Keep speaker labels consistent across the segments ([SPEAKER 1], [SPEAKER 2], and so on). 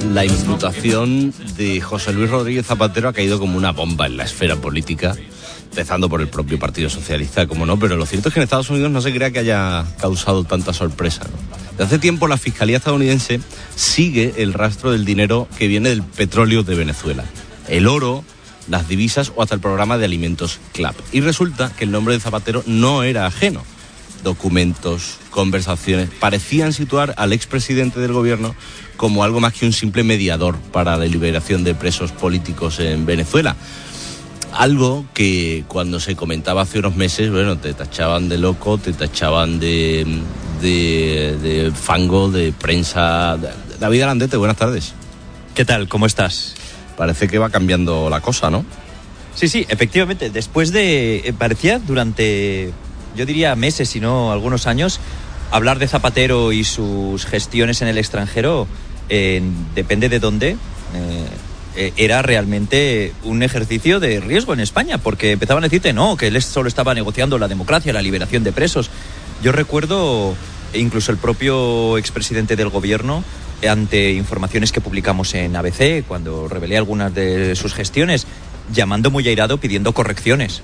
[SPEAKER 1] La imputación de José Luis Rodríguez Zapatero ha caído como una bomba en la esfera política, empezando por el propio Partido Socialista, como no, pero lo cierto es que en Estados Unidos no se crea que haya causado tanta sorpresa, ¿no? Desde hace tiempo la Fiscalía estadounidense sigue el rastro del dinero que viene del petróleo de Venezuela, el oro, las divisas o hasta el programa de alimentos CLAP. Y resulta que el nombre de Zapatero no era ajeno. Documentos, conversaciones, parecían situar al expresidente del gobierno como algo más que un simple mediador para la liberación de presos políticos en Venezuela. Algo que cuando se comentaba hace unos meses, bueno, te tachaban de loco, te tachaban de fango, de prensa. David Arandete, buenas tardes.
[SPEAKER 2] ¿Qué tal? ¿Cómo estás?
[SPEAKER 1] Parece que va cambiando la cosa, ¿no?
[SPEAKER 2] Sí, efectivamente. Después de... parecía durante, yo diría meses, si no algunos años, hablar de Zapatero y sus gestiones en el extranjero, depende de dónde, era realmente un ejercicio de riesgo en España, porque empezaban a decirte no, que él solo estaba negociando la democracia, la liberación de presos. Yo recuerdo incluso el propio expresidente del gobierno, ante informaciones que publicamos en ABC, cuando revelé algunas de sus gestiones, llamando muy airado pidiendo correcciones.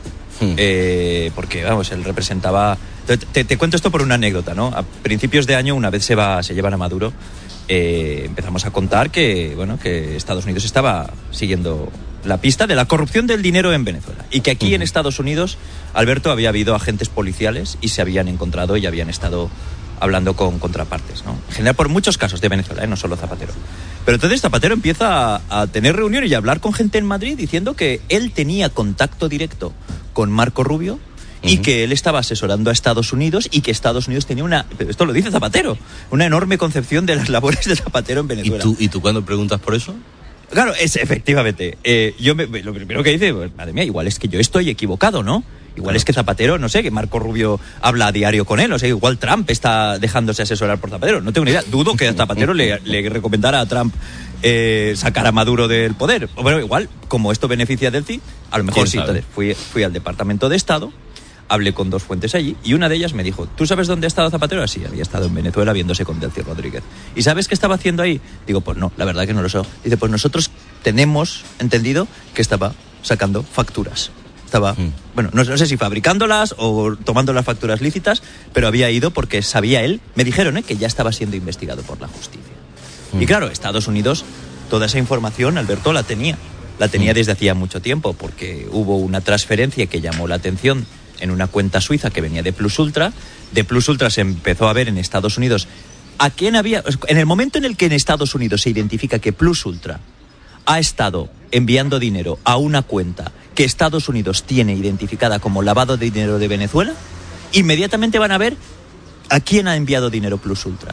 [SPEAKER 2] Porque, vamos, él representaba... Te cuento esto por una anécdota, ¿no? A principios de año, una vez se llevan a Maduro, empezamos a contar que Estados Unidos estaba siguiendo la pista de la corrupción del dinero en Venezuela. Y que aquí en Estados Unidos, Alberto, había habido agentes policiales y se habían encontrado y habían estado hablando con contrapartes, ¿no? En general por muchos casos de Venezuela, no solo Zapatero. Pero entonces Zapatero empieza a tener reuniones y a hablar con gente en Madrid diciendo que él tenía contacto directo con Marco Rubio y que él estaba asesorando a Estados Unidos y que Estados Unidos tenía esto lo dice Zapatero, una enorme concepción de las labores de Zapatero en Venezuela.
[SPEAKER 1] ¿Y tú cuando preguntas por eso?
[SPEAKER 2] Claro, efectivamente. Lo primero que dice, pues, madre mía, igual es que yo estoy equivocado, ¿no? Igual es que Zapatero, no sé, que Marco Rubio habla a diario con él, o sea, igual Trump está dejándose asesorar por Zapatero, no tengo ni idea. Dudo que a Zapatero le recomendara a Trump sacar a Maduro del poder. Bueno, igual, como esto beneficia del CID, a lo mejor sí. Entonces fui al Departamento de Estado, hablé con 2 fuentes allí y una de ellas me dijo, ¿tú sabes dónde ha estado Zapatero? Sí, había estado en Venezuela viéndose con Delcy Rodríguez. ¿Y sabes qué estaba haciendo ahí? Digo, pues no, la verdad que no lo sé. Dice, pues nosotros tenemos entendido que estaba sacando facturas. Estaba, bueno, no sé si fabricándolas o tomando las facturas lícitas, pero había ido porque sabía él, me dijeron que ya estaba siendo investigado por la justicia. Y claro, Estados Unidos, toda esa información, Alberto, la tenía desde hacía mucho tiempo, porque hubo una transferencia que llamó la atención en una cuenta suiza que venía de Plus Ultra. De Plus Ultra se empezó a ver en Estados Unidos a quién había... En el momento en el que en Estados Unidos se identifica que Plus Ultra ha estado enviando dinero a una cuenta que Estados Unidos tiene identificada como lavado de dinero de Venezuela, inmediatamente van a ver a quién ha enviado dinero Plus Ultra.